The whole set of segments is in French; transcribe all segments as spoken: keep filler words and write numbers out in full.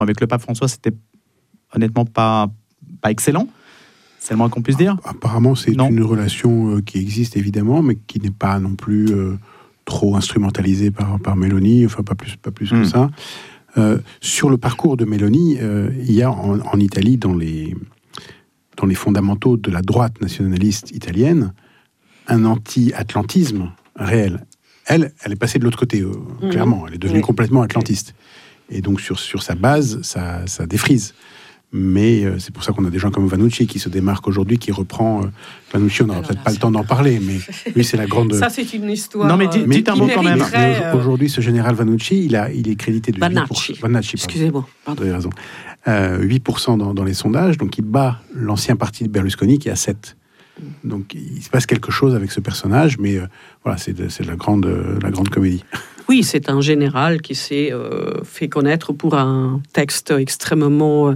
avec le pape François, c'était honnêtement pas, pas excellent. C'est le moins qu'on puisse dire. Apparemment, c'est non. une relation euh, qui existe évidemment, mais qui n'est pas non plus euh, trop instrumentalisée par, par Meloni, enfin pas plus, pas plus mmh. que ça. Euh, sur le parcours de Meloni, euh, il y a en, en Italie, dans les, dans les fondamentaux de la droite nationaliste italienne, un anti-atlantisme réel. Elle, elle est passée de l'autre côté, euh, mmh. clairement. Elle est devenue mmh. complètement atlantiste. Et donc, sur, sur sa base, ça, ça défrise. Mais euh, c'est pour ça qu'on a des gens comme Vannucci qui se démarquent aujourd'hui, qui reprend... Euh, Vannucci, on n'aura peut-être là, pas le temps d'en parler, mais lui, c'est la grande... Ça, c'est une histoire... Non, mais dites, mais dites un mot quand même. Mais aujourd'hui, ce général Vannucci, il, a, il est crédité de... Vannucci. Vannucci, excusez-moi. Pardon. Vous avez raison. Euh, huit pour cent dans, dans les sondages, donc il bat l'ancien parti de Berlusconi, qui est à sept. Donc, il se passe quelque chose avec ce personnage, mais euh, voilà, c'est de, c'est de la grande, euh, la grande comédie. Oui, c'est un général qui s'est euh, fait connaître pour un texte extrêmement... Euh,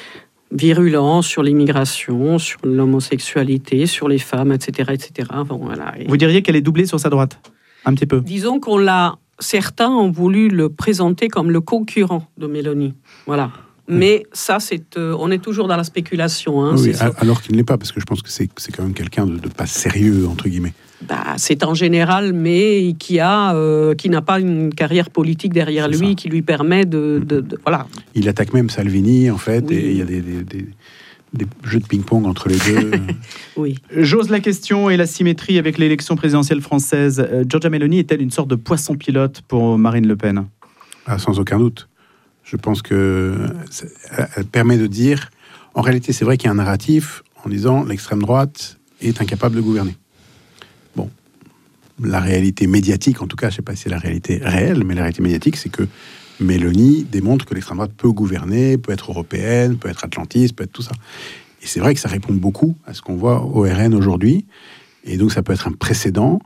virulent sur l'immigration, sur l'homosexualité, sur les femmes, et cetera, et cetera. Bon, voilà. Et... Vous diriez qu'elle est doublée sur sa droite, un petit peu. Disons qu'on l'a. Certains ont voulu le présenter comme le concurrent de Meloni. Voilà. Mais ça, c'est, euh, on est toujours dans la spéculation. Hein, oui, c'est alors qu'il ne l'est pas, parce que je pense que c'est, c'est quand même quelqu'un de, de pas sérieux, entre guillemets. Bah, c'est un général, mais qui, a, euh, qui n'a pas une carrière politique derrière c'est lui, ça. Qui lui permet de, de, de... Voilà. Il attaque même Salvini, en fait, oui. Et il y a des, des, des, des jeux de ping-pong entre les deux. Oui. J'ose la question et la symétrie avec l'élection présidentielle française. Euh, Giorgia Meloni est-elle une sorte de poisson pilote pour Marine Le Pen ? Ah, sans aucun doute. Je pense qu'elle permet de dire... En réalité, c'est vrai qu'il y a un narratif en disant l'extrême droite est incapable de gouverner. Bon, la réalité médiatique, en tout cas, je ne sais pas si c'est la réalité réelle, mais la réalité médiatique, c'est que Meloni démontre que l'extrême droite peut gouverner, peut être européenne, peut être atlantiste, peut être tout ça. Et c'est vrai que ça répond beaucoup à ce qu'on voit au R N aujourd'hui. Et donc, ça peut être un précédent.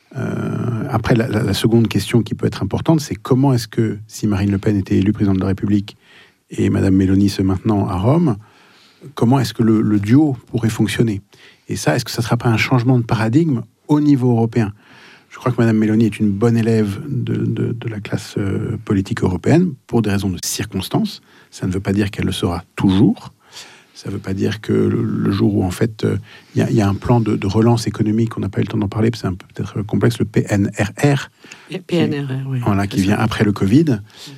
Euh, après, la, la, la seconde question qui peut être importante, c'est comment est-ce que, si Marine Le Pen était élue présidente de la République et Madame Meloni se maintenant à Rome, comment est-ce que le, le duo pourrait fonctionner ? Et ça, est-ce que ça ne sera pas un changement de paradigme au niveau européen ? Je crois que Madame Meloni est une bonne élève de, de, de la classe euh, politique européenne pour des raisons de circonstances. Ça ne veut pas dire qu'elle le sera toujours. Ça ne veut pas dire que le, le jour où, en fait, il euh, y, y a un plan de, de relance économique, on n'a pas eu le temps d'en parler, c'est un peu peut-être complexe, le P N R R. Le P N R R, qui, oui. Voilà, qui vient après le Covid.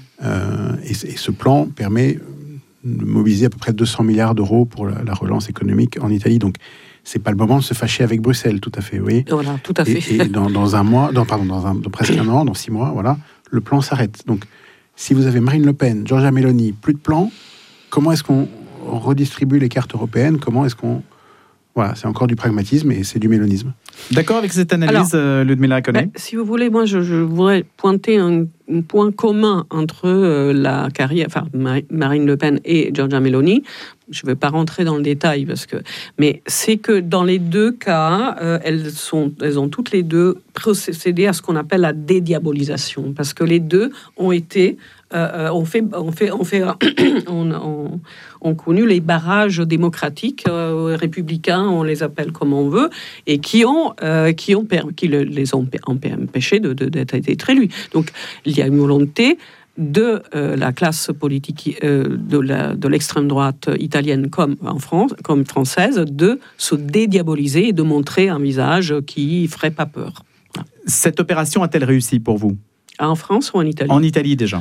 Euh, et, et ce plan permet de mobiliser à peu près deux cents milliards d'euros pour la, la relance économique en Italie. Donc, c'est pas le moment de se fâcher avec Bruxelles, tout à fait, oui. Voilà, tout à fait. Et, et dans, dans un mois, dans, pardon, dans, un, dans presque un an, dans six mois, voilà, le plan s'arrête. Donc, si vous avez Marine Le Pen, Giorgia Meloni, plus de plan, comment est-ce qu'on redistribue les cartes européennes ? Comment est-ce qu'on... Voilà, c'est encore du pragmatisme et c'est du mélonisme. D'accord avec cette analyse, Alors, Ludmila Raconnet ? Ben, si vous voulez, moi, je, je voudrais pointer un, un point commun entre euh, la carrière, enfin, Marine Le Pen et Giorgia Meloni. Je ne vais pas rentrer dans le détail, parce que, mais c'est que dans les deux cas, euh, elles, sont, elles ont toutes les deux procédé à ce qu'on appelle la dédiabolisation, parce que les deux ont été... Euh, on fait, on fait, on fait, on, on, on connu les barrages démocratiques, euh, républicains, on les appelle comme on veut, et qui ont, euh, qui ont, qui les ont empêchés de, de, d'être élus. Donc, il y a une volonté de euh, la classe politique euh, de, la, de l'extrême droite italienne comme en France, comme française, de se dédiaboliser et de montrer un visage qui ferait pas peur. Voilà. Cette opération a-t-elle réussi pour vous ? En France ou en Italie ? En Italie déjà.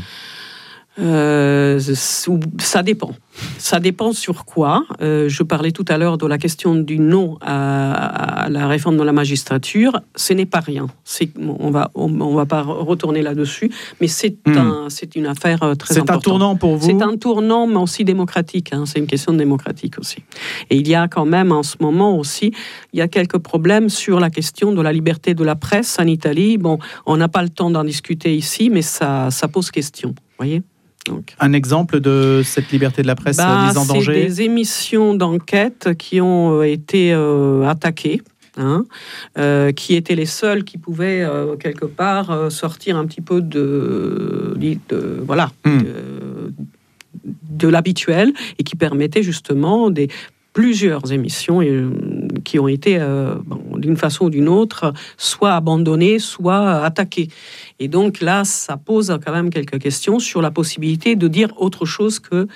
Euh, ça dépend. Ça dépend sur quoi. Euh, je parlais tout à l'heure de la question du non à, à la réforme de la magistrature. Ce n'est pas rien. C'est, on va, on, on va pas retourner là-dessus, mais c'est, mmh. un, c'est une affaire très c'est importante. C'est un tournant pour vous ? C'est un tournant, mais aussi démocratique. Hein. C'est une question démocratique aussi. Et il y a quand même en ce moment aussi, il y a quelques problèmes sur la question de la liberté de la presse en Italie. Bon, on n'a pas le temps d'en discuter ici, mais ça, ça pose question. Vous voyez ? Donc. Un exemple de cette liberté de la presse bah, mise en danger ? C'est des émissions d'enquête qui ont été euh, attaquées, hein, euh, qui étaient les seules qui pouvaient euh, quelque part euh, sortir un petit peu de, de voilà mmh. de, de l'habituel et qui permettaient justement des plusieurs émissions euh, qui ont été, euh, bon, d'une façon ou d'une autre, soit abandonnées, soit attaquées. Et donc là, ça pose quand même quelques questions sur la possibilité de dire autre chose que